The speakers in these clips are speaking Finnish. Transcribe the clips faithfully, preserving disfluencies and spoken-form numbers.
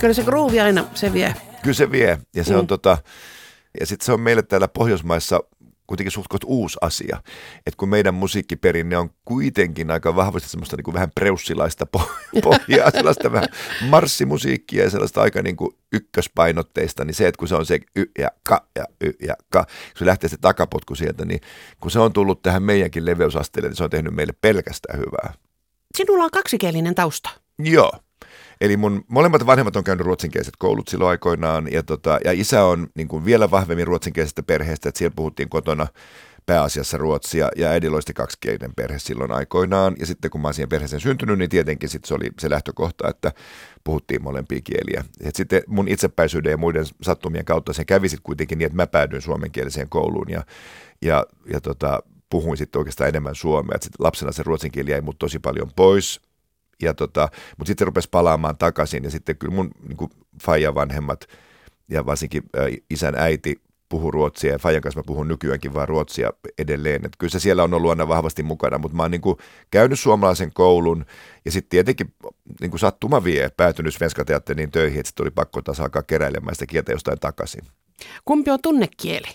kyllä se groove aina, se vie. Kyllä se vie. Ja se Mm. on tota, ja sitten se on meille täällä Pohjoismaissa kuitenkin suhtkot uusi asia. Että kun meidän musiikkiperinne on kuitenkin aika vahvasti semmoista niin kuin vähän preussilaista pohjaa, sellaista vähän marssimusiikkia ja sellaista aika niin kuin ykköspainotteista, niin se, että kun se on se y ja ka ja y ja ka, kun se lähtee se takapotku sieltä, niin kun se on tullut tähän meidänkin leveysasteelle, niin se on tehnyt meille pelkästään hyvää. Sinulla on kaksikielinen tausta. Joo. Eli mun molemmat vanhemmat on käynyt ruotsinkieliset koulut silloin aikoinaan, ja, tota, ja isä on niin kuin vielä vahvemmin ruotsinkielisestä perheestä, että siellä puhuttiin kotona pääasiassa ruotsia, ja äidillä oli kaksikielinen perhe silloin aikoinaan, ja sitten kun mä oon siihen perheeseen syntynyt, niin tietenkin sit se oli se lähtökohta, että puhuttiin molempia kieliä. Et sitten mun itsepäisyyden ja muiden sattumien kautta se kävi sitten kuitenkin niin, että mä päädyin suomenkieliseen kouluun, ja, ja, ja tota, puhuin sitten oikeastaan enemmän suomea, että sit lapsena se ruotsin kieli jäi mut tosi paljon pois. Ja tota, mutta sitten rupesi palaamaan takaisin ja sitten kyllä mun niin kuin faijan vanhemmat ja varsinkin ä, isän äiti puhui ruotsia ja faijan kanssa mä puhun nykyäänkin vaan ruotsia edelleen. Et kyllä se siellä on ollut aina vahvasti mukana, mutta mä oon niin kuin käynyt suomalaisen koulun ja sitten tietenkin niin kuin sattuma vie päätynyt Svenska Teatteriin töihin, että sitten oli pakko taas alkaa keräilemään sitä kieltä jostain takaisin. Kumpi on tunnekieli?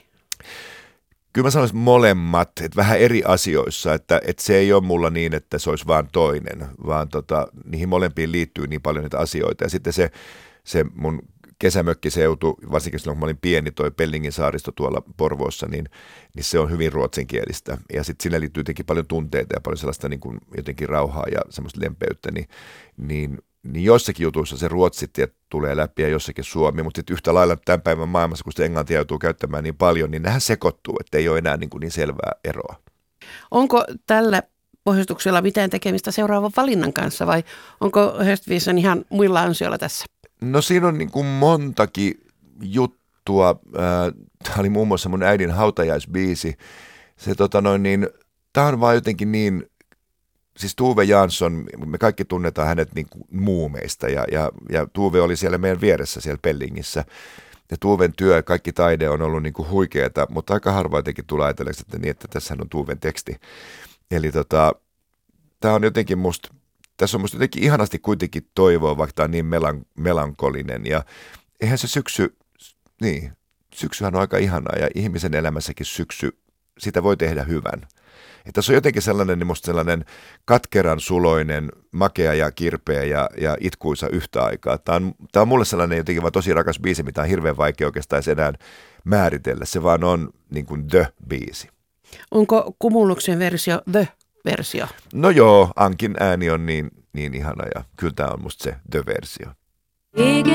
Kyllä mä sanoisin molemmat, että vähän eri asioissa, että, että se ei ole mulla niin, että se olisi vaan toinen, vaan tota, niihin molempiin liittyy niin paljon niitä asioita. Ja sitten se, se mun kesämökkiseutu, varsinkin silloin kun mä olin pieni, toi Pellingin saaristo tuolla Porvoossa, niin, niin se on hyvin ruotsinkielistä. Ja sitten siinä liittyy jotenkin paljon tunteita ja paljon sellaista niin kuin jotenkin rauhaa ja semmoista lempeyttä, niin, niin niin jossakin jutuissa se ruotsi tulee läpi ja jossakin suomi, mutta sitten yhtä lailla tämän päivän maailmassa, kun sitä englantia joutuu käyttämään niin paljon, niin nehän sekoittuu, että ei ole enää niin, kuin niin selvää eroa. Onko tällä pohjustuksella mitään tekemistä seuraavan valinnan kanssa vai onko Höstvisan ihan muilla ansioilla tässä? No siinä on niin kuin montakin juttua. Tämä oli muun muassa mun äidin hautajaisbiisi. Se, tota noin, niin, tämä on vaan jotenkin niin... Siis Tuve Jansson, me kaikki tunnetaan hänet niin kuin muumeista ja, ja, ja Tuve oli siellä meidän vieressä siellä Pellingissä. Ja Tuven työ ja kaikki taide on ollut niin kuin huikeata, mutta aika harva jotenkin tulee ajatelleeksi, että, niin, että tässä on Tuven teksti. Eli tota, tämä on jotenkin musta, tässä on musta jotenkin ihanasti kuitenkin toivoa, vaikka tämä on niin melan, melankolinen. Ja eihän se syksy, niin, syksyhän on aika ihanaa ja ihmisen elämässäkin syksy, sitä voi tehdä hyvän. Että tässä on jotenkin sellainen, niin musta sellainen katkeran suloinen, makea ja kirpeä ja, ja itkuisa yhtä aikaa. Tämä on, tämä on mulle sellainen jotenkin vaan tosi rakas biisi, mitä on hirveän vaikea oikeastaan enää määritellä. Se vaan on niin kuin the-biisi. Onko Cumuluxen versio the-versio? No joo, Ankin ääni on niin, niin ihana ja kyllä tämä on musta se the-versio.